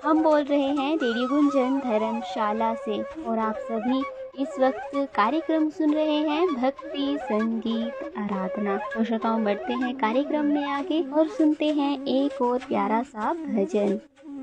हम बोल रहे हैं रेडियो गुंजन धर्मशाला से और आप सभी इस वक्त कार्यक्रम सुन रहे हैं भक्ति संगीत आराधना। तो श्रोताओं बढ़ते हैं कार्यक्रम में आगे और सुनते हैं एक और प्यारा सा भजन।